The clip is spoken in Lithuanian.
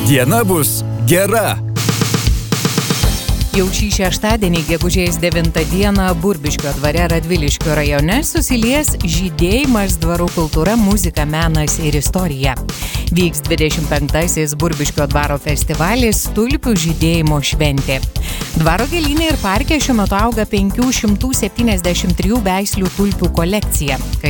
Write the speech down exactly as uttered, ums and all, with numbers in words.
Diena bus gera. Jau šį šeštadienį, gegužės devintą dieną, Burbiškio dvare Radviliškio rajone susilies žydėjimas dvarų kultūra, muzika, menas ir istorija. Vyks dvidešimt penktasis Burbiškio dvaro festivalis Tulpių žydėjimo šventė. Dvaro gėlyne ir parke šiuo metu auga penkių šimtų septyniasdešimt trijų veislių tulpių kolekcija.